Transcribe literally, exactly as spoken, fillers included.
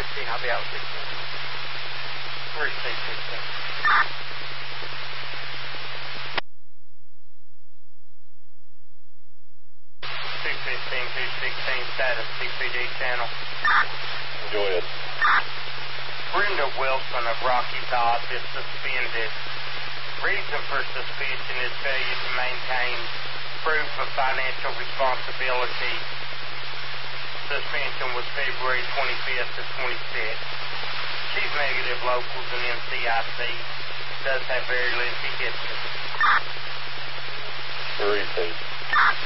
fifteen. I'll be out sixteen. Where's C sixteen? two fifteen, two sixteen, status C P D channel. Go ahead. Brenda Wilson of Rocky Top is suspended. Reason for suspension is failure to maintain proof of financial responsibility. Suspension was February twenty-fifth to twenty-sixth. She's negative locals and N C I C. Does have very lengthy history. Three, please.